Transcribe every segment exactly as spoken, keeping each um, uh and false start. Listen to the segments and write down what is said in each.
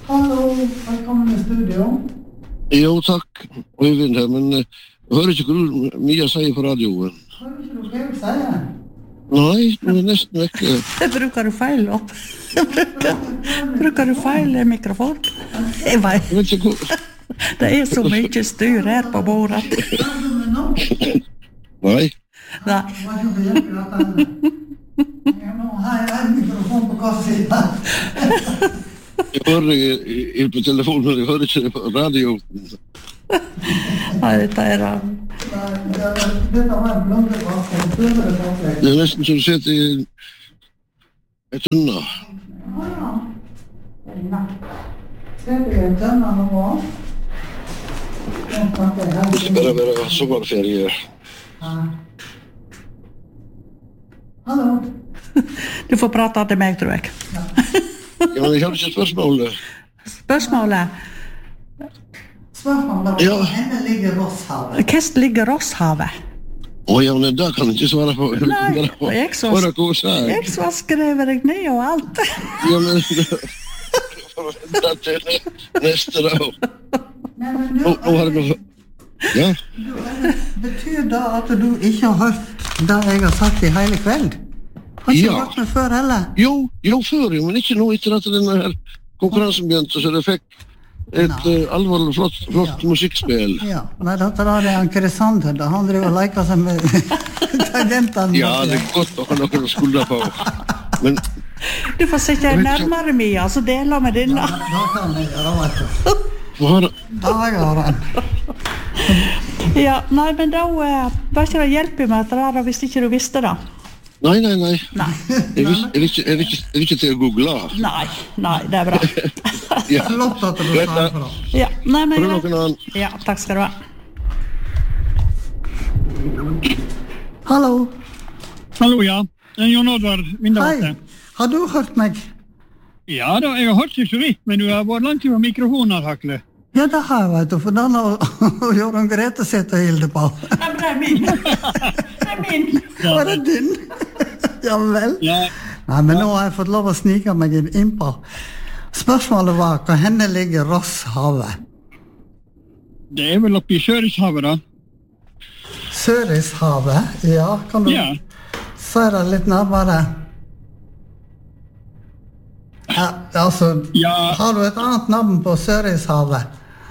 Hallo, velkommen i studio. Jo, takk, Øyvind her, men jeg hører ikke hva du Mia sier på radioen. Hører ikke du hva jeg sier? Nei, men det er nesten vekke. Bruker du feil da? Bruker, bruker du feil mikrofon? Jeg vet. Jeg vet ikke hvor... Det er så mye styr her på bordet. Nei. Nei. Nå har jeg en mikrofon på kassen. Jeg hører ikke på telefonen, jeg hører ikke på radio. Nei, dette er da. Dette var en blomsterbakke. Det er nesten som du sitter i et tunna. Ja, ja. Skal du en tønne nå? Det skal bare være sommerferie. Hallo. Du får prate til meg, tror jeg. Ja, men jeg har ikke spørsmålet. Spørsmålet? Spørsmålet Ja. var, henne ligger Rosshavet. Hvordan ligger Rosshavet? Å ja, men det kan jeg ikke svare på. Nei, og jeg så, Hva er det hva hun sier? jeg så skrevet deg ned og alt. Ja, men... Det er neste da. Nei, men du, Nå nå har jeg noe... Ja? du, betyr det at du ikke har hørt det jeg har sagt i hele kveld? Har ikke Ja. hørt meg før heller? Jo, jo før, jo, men ikke nå etter at denne her konkurransen begynte, så det fikk et uh, alvorlig flott, flott Ja. musikkspill. Ja, nei, dette der er en Krisander, da han driver og leker seg med tangentene. Ja, det er godt å ha noen å skulde på. Men, Du får sitte nærmere Mia, så deler med denne. Da kan jeg gjøre, vet du. hva har Da gjør han. Ja, nei, men da uh, var ikke det hjelper med at det er hvis ikke du visste det. Nei, nei, nei. Nei, Jeg vil, jeg vil, ikke, jeg vil, ikke, jeg vil ikke til å google. nei, nei, det er bra. Ja. Flott at du Greit, sa da. fra. Ja, nei, men Prøv noen annen. Ja, takk skal du ha. Hallo. Hallo, ja. Det er Jon Oddvar Hei. Vindervarte. Har du hørt meg? Ja da, jeg har hørt det så vidt, men du har vært langt fra mikrofonen, Hakle. Ja, det har jeg, vet du, for den har Jørgen Grete sett og hilde på. Nei, men det er min. Det er min. Var det din? Ja vel. Ja, Nei, men nå har jeg fått lov å snike meg innpå. Spørsmålet var, hva henne ligger Rosshavet? det er vel oppe i Sørishavet, da. Sørishavet? Ja, kan du Ja. si det litt nærmere? Ja, altså, Ja. har du et annet navn på Sørishavet?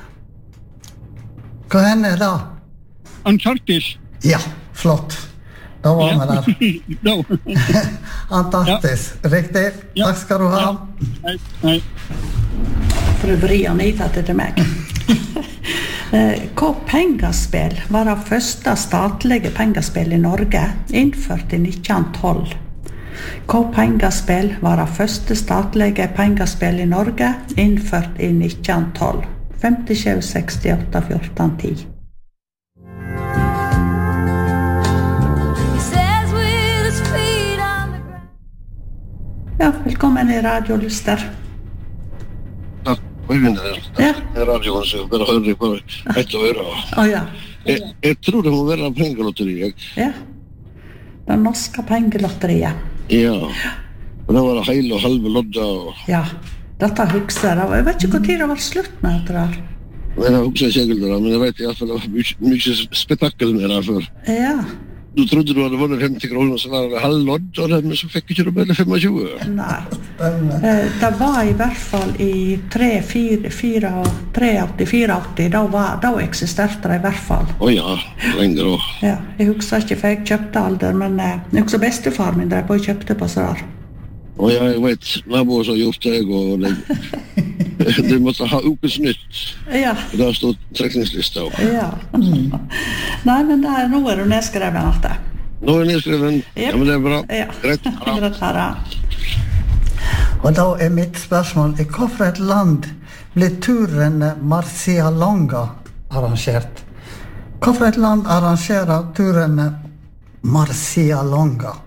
Hva henne er det? Antarktis. Ja, flott. Da var vi der. Da. Antarktis, riktig. Ja. Takk skal du ha. Ja. Nei, nei. For å vri han hit til meg. Eh, Hva pengaspill var det første statlige pengaspill i Norge innført i nitten tolv? Hva pengaspill var det første statlige pengaspill i Norge innført i nitten tolv? femtisju sekstiåtte fjorten ti. Ja, velkommen i Radio Lyster. Takk, Øyvind her. Ja. Det er radioen, så jeg bare hører på ett øre. Å ja. Jeg, jeg tror det må være pengelotteriet. Ja. Det norske pengelotteriet. Ja. Og det var det hele og halve lodda. Og... Ja, dette husker jeg. Jeg vet ikke hvor tid det var slutt med dette der. Men jeg husker ikke egentlig det, men jeg vet i hvert fall det var mye, mye spektakel med det før. Ja, Du trodde du hadde vunnet femti kroner, så var det halv lodd, og det, men så fikk ikke du bare tjuefem. nei. Eh, Det var i hvert fall i tre, fire, fire, tre, åtti, fire, åtti. Da, var, da eksisterte det i hvert fall. Å ja, lenger også. Ja, jeg husker ikke, for jeg kjøpte alder, men eh, jeg husker bestefar min drev på og kjøpte på sånn. Og ja, jeg vet, naboer som har gjort det, og de, de måtte ha ukens nytt. Ja, Og der stod trekningslista også. ja. Nei, men det er, nå er du nedskrevet alt det. Nå er nedskreven. Ja, men det er bra. Ja, Greit. greit her, ja. Og da er mitt spørsmål, i hvilket land ble turen Marcialonga arrangert? Hvilket land arrangerer turen Marcialonga?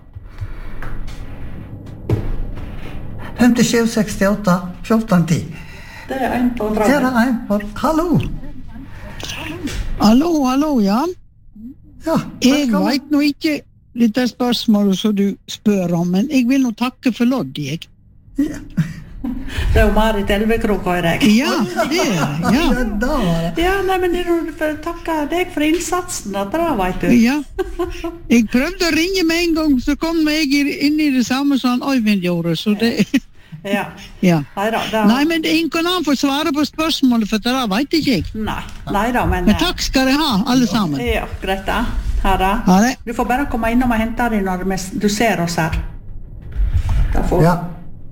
femtisju sekstiåtte fjorten ti. Det er en på Her draget. er en på... Hallo! Hallo, hallo, ja. Ja, Jeg velkommen. vet nå ikke dette spørsmålet som du spør om, men jeg vil nå takke for lodd, jeg. Det er jo Marit Elvekrok, hører jeg. Ja, det er det. Ja. Ja, da var det. Ja, nei, men jeg vil takke deg for innsatsen, at det vet du. Ja. Jeg prøvde å ringe med en gang, så kom jeg inn i det samme som Øyvind gjorde, så det... Ja. Ja. Neida, det... Nei, men ingen annen får svare på spørsmålet, for det vet ikke jeg. Nei, neida, men... Men takk skal dere ha, alle sammen. Ja, greit da. Ha det. Ha det. Du får bare komme innom og hente deg når du ser oss her. Da får... Ja.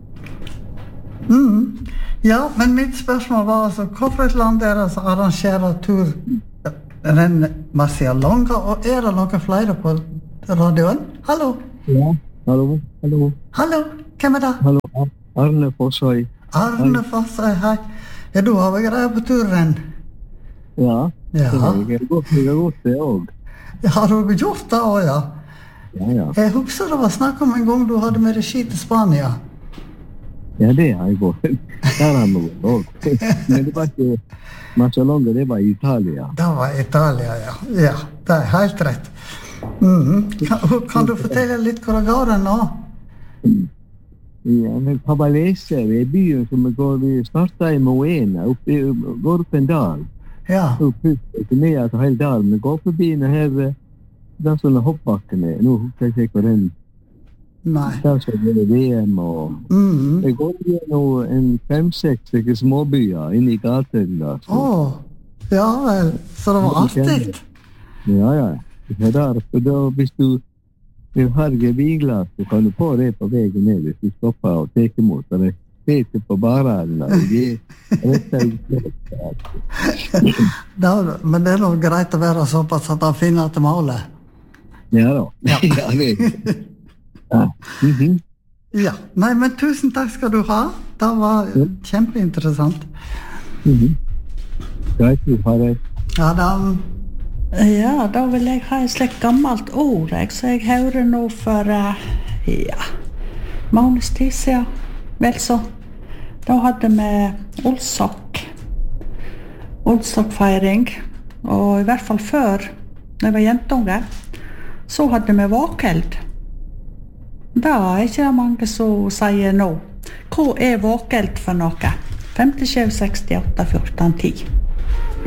Mm. Ja, men mitt spørsmål var altså, hvorfor et land er det som arrangerer turrenn Marcia Longa, og er det noen flere på radioen? Hallo? Ja, hallo, hallo. Hallo, hvem er det? Hallo, Arne Fossøy. Arne Fossøy, hei. Ja, du har vel greie på turrenn? Ja, Ja. jeg har gått, jeg har gått det også. Ja, har du gjort det også, ja? Ja, ja. Jeg husker det var snakk om en gang du hadde med regi til Spania. Ja, det har jeg gått. Der har jeg gått også. Men det var ikke Marcialonga, det var i Italia. Det var Italia, ja. Ja, det er helt rett. Mhm. Kan, kan du fortelle litt hvor det går den nå? Ja, men Cavalese er byen som går, vi startet i Moena, oppe, går opp en dal. Ja, Oppe, ikke med at hele dalen, men går forbi den her, der sånne hoppbakkene. Nå husker jeg ikke hvor den, nei. der så er det V M og... Mhm. Det går gjennom en fem-seks ikke småbyer inne i gaten der. så- Åh, ja vel. Så det var artig. Ja, ja. Det er der. Så da, hvis du vil ha geviglas, så kan du få det på veien ned hvis du stopper og teker mot. Og det peker på barene. Og de retter ut. Da, men det er nok greit å være såpass at han finner til målet. Ja da. Ja, det er ja. Mhm. Ja, nei, men tusen takk skal du ha. Det var kjempeinteressant. Mhm. Greit, du har det. Ja, da... Ja, da vil jeg ha et slikt gammelt ord, jeg, så jeg hører nå for, uh, ja, måneds tid siden, vel så. Da hadde vi Olsok, Olsok-feiring, og i hvert fall før, når jeg var jentunge, så hadde vi våkeld. Da er ikke det mange som sier nå. Hva er våkeld for noe? fem sju seks åtte fjorten ti.